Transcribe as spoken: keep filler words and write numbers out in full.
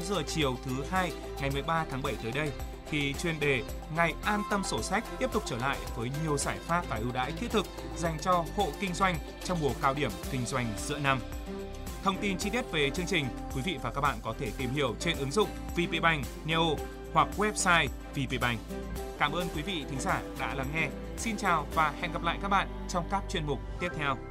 giờ chiều thứ hai ngày mười ba tháng bảy tới đây, khi chuyên đề Ngày an tâm sổ sách tiếp tục trở lại với nhiều giải pháp và ưu đãi thiết thực dành cho hộ kinh doanh trong mùa cao điểm kinh doanh giữa năm. Thông tin chi tiết về chương trình, quý vị và các bạn có thể tìm hiểu trên ứng dụng vê pê Bank Neo hoặc website vê pê Bank. Cảm ơn quý vị thính giả đã lắng nghe. Xin chào và hẹn gặp lại các bạn trong các chuyên mục tiếp theo.